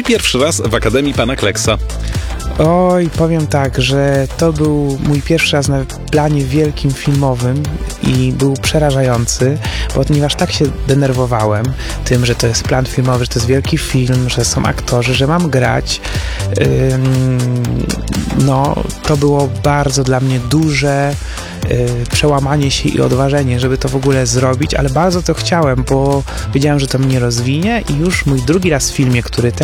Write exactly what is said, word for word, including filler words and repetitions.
pierwszy raz w Akademii Pana Kleksa? Oj, powiem tak, że to był mój pierwszy raz na planie wielkim filmowym i był przerażający, ponieważ tak się denerwowałem tym, że to jest plan filmowy, że to jest wielki film, że są aktorzy, że mam grać. Ym, no, to było bardzo dla mnie duże yy, przełamanie się i odważenie, żeby to w ogóle zrobić, ale bardzo to chciałem, bo wiedziałem, że to mnie rozwinie i już mój drugi raz w filmie, który